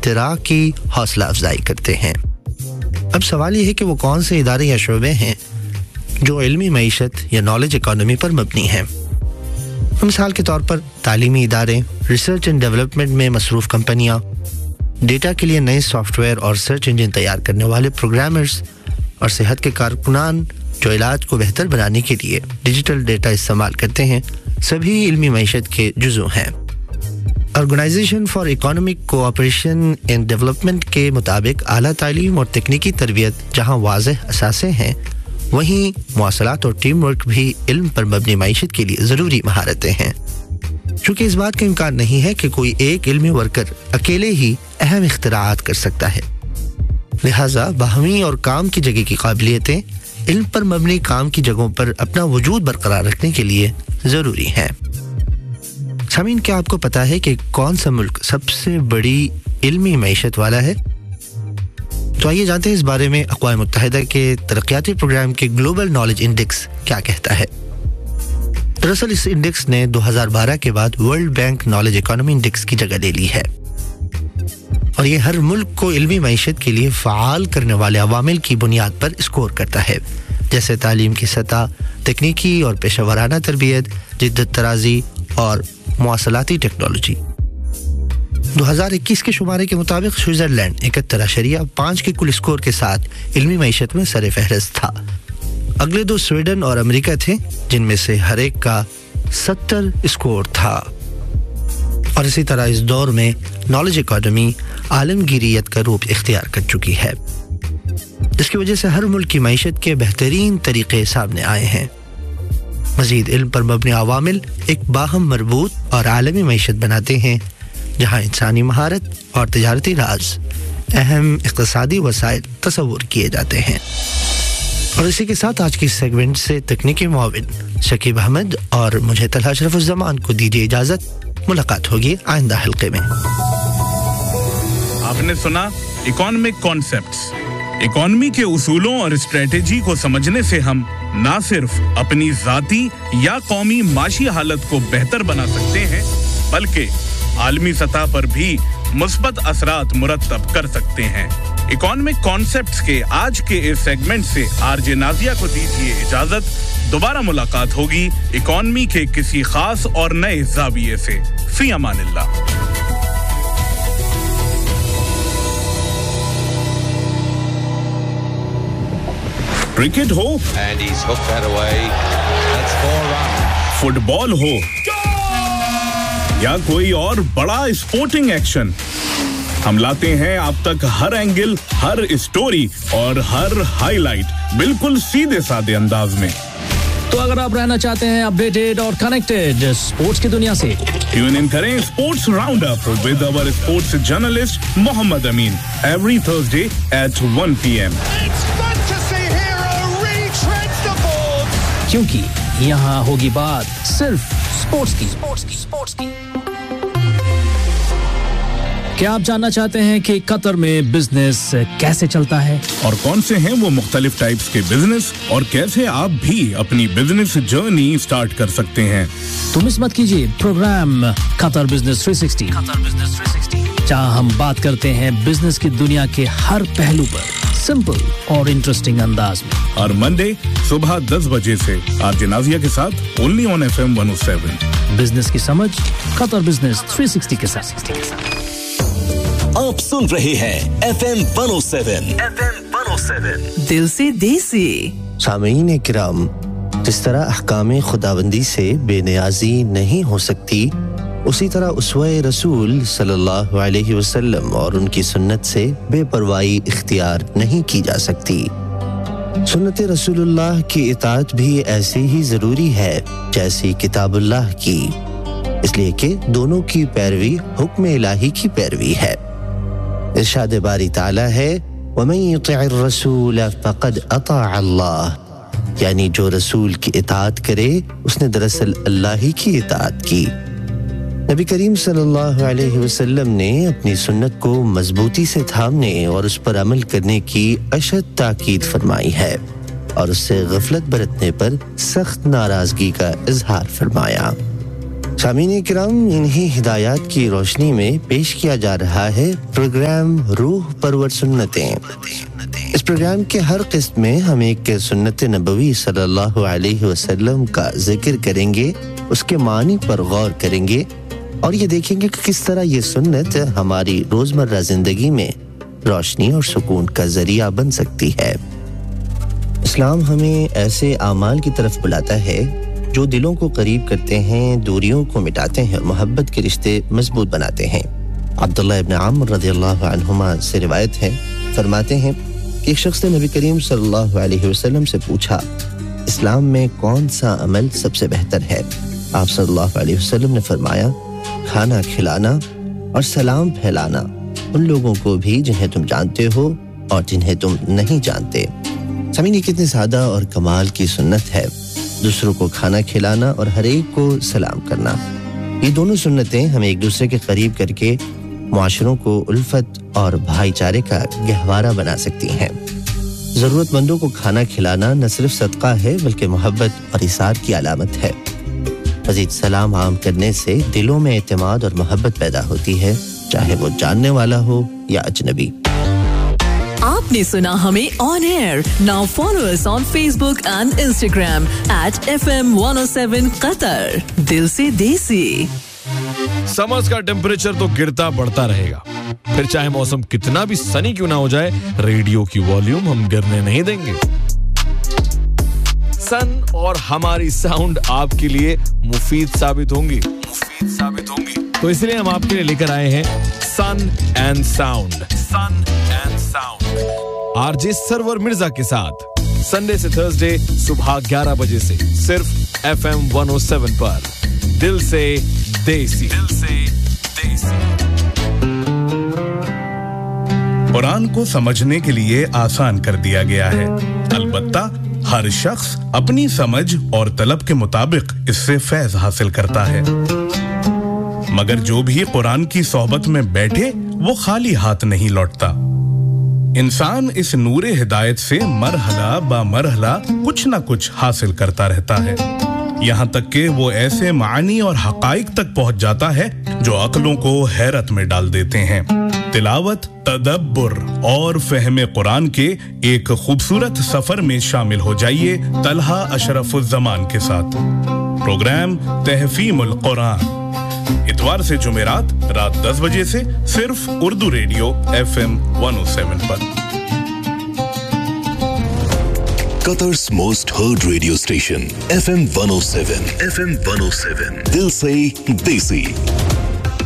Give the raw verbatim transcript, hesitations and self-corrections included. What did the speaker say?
اختراع کی حوصلہ افزائی کرتے ہیں۔ اب سوال یہ ہے کہ وہ کون سے ادارے یا شعبے ہیں جو علمی معیشت یا نالج اکانومی پر مبنی ہیں۔ مثال کے طور پر تعلیمی ادارے، ریسرچ اینڈ ڈیولپمنٹ میں مصروف کمپنیاں، ڈیٹا کے لیے نئے سافٹ ویئر اور سرچ انجن تیار کرنے والے پروگرامرز، اور صحت کے کارکنان جو علاج کو بہتر بنانے کے لیے ڈیجیٹل ڈیٹا استعمال کرتے ہیں، سبھی علمی معیشت کے جزو ہیں۔ Organization for economic cooperation and development کے مطابق اعلیٰ تعلیم اور تکنیکی تربیت جہاں واضح اثاثے ہیں، وہیں مواصلات اور ٹیم ورک بھی علم پر مبنی معیشت کے لیے ضروری مہارتیں ہیں۔ چونکہ اس بات کا امکان نہیں ہے کہ کوئی ایک علمی ورکر اکیلے ہی اہم اختراعات کر سکتا ہے، لہٰذا باہمی اور کام کی جگہ کی قابلیتیں علم پر مبنی کام کی جگہوں پر اپنا وجود برقرار رکھنے کے لیے ضروری ہیں۔ سامعین، کیا آپ کو پتا ہے کہ کون سا ملک سب سے بڑی علمی معیشت والا ہے؟ تو آئیے جانتے ہیں اس بارے میں اقوام متحدہ کے ترقیاتی پروگرام کے گلوبل نالج انڈیکس کیا کہتا ہے۔ دراصل اس انڈیکس نے دو ہزار بارہ کے بعد world bank knowledge economy index کی جگہ لے لی ہے، اور یہ ہر ملک کو علمی معیشت کے لیے فعال کرنے والے عوامل کی بنیاد پر اسکور کرتا ہے، جیسے تعلیم کی سطح، تکنیکی اور پیشہ ورانہ تربیت، جدت طرازی اور مواصلاتی ٹیکنالوجی۔ دو ہزار اکیس کے شمارے کے مطابق سوئٹزرلینڈ اکہتر اشریہ پانچ کے کل اسکور کے ساتھ علمی معیشت میں سر فہرست تھا۔ اگلے دو سویڈن اور امریکہ تھے، جن میں سے ہر ایک کا ستر اسکور تھا۔ اور اسی طرح اس دور میں نالج اکانومی عالمگیریت کا روپ اختیار کر چکی ہے، جس کی وجہ سے ہر ملک کی معیشت کے بہترین طریقے سامنے آئے ہیں۔ مزید علم پر مبنی عوامل ایک باہم مربوط اور عالمی معیشت بناتے ہیں، جہاں انسانی مہارت اور تجارتی راز اہم اقتصادی وسائل تصور کیے جاتے ہیں۔ اور اسی کے ساتھ آج کی سیگمنٹ سے تکنیکی معاون شکیب احمد اور مجھے طلحہ اشرف الزمان کو دیجیے اجازت۔ ملاقات ہوگی آئندہ حلقے میں۔ آپ نے سنا اکانومک کانسیپٹس۔ اکانومی کے اصولوں اور اسٹریٹجی کو سمجھنے سے ہم نہ صرف اپنی ذاتی یا قومی معاشی حالت کو بہتر بنا سکتے ہیں، بلکہ عالمی سطح پر بھی مثبت اثرات مرتب کر سکتے ہیں۔ اکانومک کانسیپٹس کے آج کے اس سیگمنٹ سے آر جے نازیہ کو دیجیے اجازت۔ دوبارہ ملاقات ہوگی اکانومی کے کسی خاص اور نئے زاویے سے۔ فی Aman Ullah. Cricket who And he's hooked that away. That's four runs. Fit بال ہو یا کوئی اور بڑا اسپورٹنگ ایکشن، ہم لاتے ہیں آپ تک ہر اینگل، ہر اسٹوری اور ہر ہائی لائٹ بالکل سیدھے سادے انداز میں۔ تو اگر آپ رہنا چاہتے ہیں اپڈیٹڈ اور کنیکٹڈ اسپورٹس کی دنیا سے، ٹیون ان کریں اسپورٹس راؤنڈ اپ ود اور sports journalist Muhammad Amin every Thursday at one P M, کیونکہ یہاں ہوگی بات صرف اسپورٹس کی۔ اسپورٹس کی کیا آپ جاننا چاہتے ہیں کہ قطر میں بزنس کیسے چلتا ہے، اور کون سے ہیں وہ مختلف ٹائپس کے بزنس، اور کیسے آپ بھی اپنی بزنس جرنی سٹارٹ کر سکتے ہیں؟ تو مس مت کیجیے پروگرام قطر بزنس تھری سکسٹی، جہاں ہم بات کرتے ہیں بزنس کی دنیا کے ہر پہلو پر سمپل اور انٹرسٹنگ انداز میں۔ ہر منڈے صبح دس بجے سے آر جے نازیہ کے ساتھ only on F M one O seven. Business کی سمجھ قطر بزنس تھری سکسٹی کے ساتھ۔ آپ سن رہے ہیں ایف ایم ون او سیون، ایف ایم ون او سیون دل سے دیسی۔ سامعین کرام، جس طرح احکام خداوندی سے بے نیازی نہیں ہو سکتی، اسی طرح اسوہ رسول صلی اللہ علیہ وسلم اور ان کی سنت سے بے پرواہی اختیار نہیں کی جا سکتی۔ سنت رسول اللہ کی اطاعت بھی ایسی ہی ضروری ہے جیسی کتاب اللہ کی، اس لیے کہ دونوں کی پیروی حکم الہی کی پیروی ہے۔ ارشاد باری تعالی ہے وَمَن يُطِعِ الرَّسُولَ فَقَدْ أَطَاعَ اللَّهَ، یعنی جو رسول کی اطاعت کرے اس نے دراصل اللہ ہی کی اطاعت کی۔ نبی کریم صلی اللہ علیہ وسلم نے اپنی سنت کو مضبوطی سے تھامنے اور اس پر عمل کرنے کی اشد تاکید فرمائی ہے، اور اس سے غفلت برتنے پر سخت ناراضگی کا اظہار فرمایا۔ सामीन किराम, इन्हीं हिदायत की रोशनी में पेश किया जा रहा है प्रोग्राम रूह परवर सुन्नतें। इस प्रोग्राम के हर किस्त में हम एक सुन्नत नबवी सल्लल्लाहु अलैहि वसल्लम का जिक्र करेंगे, उसके मानी पर गौर करेंगे और ये देखेंगे कि किस तरह ये सुन्नत हमारी रोजमर्रा जिंदगी में रोशनी और सुकून का जरिया बन सकती है। इस्लाम हमें ऐसे आमाल की तरफ बुलाता है जो दिलों को करीब करते हैं, दूरियों को मिटाते हैं और मोहब्बत के रिश्ते मजबूत बनाते हैं। अब्दुल्ला इब्न अम्र रज़ियल्लाहु अन्हुमा से रिवायत है, फरमाते हैं कि एक शख्स ने नबी करीम सल्लल्लाहु अलैहि वसल्लम से पूछा, इस्लाम में कौन सा अमल सबसे बेहतर है? आप सल्लल्लाहु अलैहि वसल्लम ने फरमाया, खाना खिलाना और सलाम फैलाना उन लोगों को भी जिन्हें तुम जानते हो और जिन्हें तुम नहीं जानते। समीन, ये कितनी सादा और कमाल की सुन्नत है, दूसरों को खाना खिलाना और हर एक को सलाम करना। ये दोनों सुन्नतें हमें एक दूसरे के करीब करके मुआशरों को उल्फत और भाईचारे का गहवारा बना सकती हैं। ज़रूरतमंदों को खाना खिलाना न सिर्फ सदका है बल्कि मोहब्बत और इसार की अलामत है। मज़ीद सलाम आम करने से दिलों में एतमाद और मोहब्बत पैदा होती है, चाहे वो जानने वाला हो या अजनबी। आपने सुना हमें on air. Now follow us on Facebook and Instagram at F M one O seven Qatar. दिल से देसी। समर्स का टेम्परेचर तो गिरता बढ़ता रहेगा, फिर चाहे मौसम कितना भी सनी क्यों ना हो जाए, रेडियो की वॉल्यूम हम गिरने नहीं देंगे। सन और हमारी साउंड आपके लिए मुफीद साबित होंगी मुफीद साबित होंगी तो इसलिए हम आपके लिए लेकर आए हैं सन and sound sun and sound RJ server Mirza के साथ संडे से थर्सडे सुबह ग्यारह बजे से सिर्फ F M one O seven पर। दिल से देसी दिल से देसी। कुरान को समझने के लिए आसान कर दिया गया है, अलबत्ता हर शख्स अपनी समझ और तलब के मुताबिक इससे फैज हासिल करता है। मगर जो भी कुरान की सोहबत में बैठे वो खाली हाथ नहीं लौटता। इंसान इस नूरे हिदायत से मरहला बा मरहला कुछ ना कुछ हासिल करता रहता है, यहाँ तक कि वो ऐसे मानी और हकाइक तक पहुंच जाता है जो अक्लों को हैरत में डाल देते हैं। तिलावत, तदब्बुर और फहमे कुरान के एक खूबसूरत सफर में शामिल हो जाइए तलहा अशरफुज़्ज़मान के साथ। प्रोग्राम तहफ़ीमुल कुरान इतवार से जुमेरात रात दस बजे से सिर्फ Urdu radio F M one O seven पर। Qatar's most heard radio station F M one oh seven F M one oh seven Dil se Desi।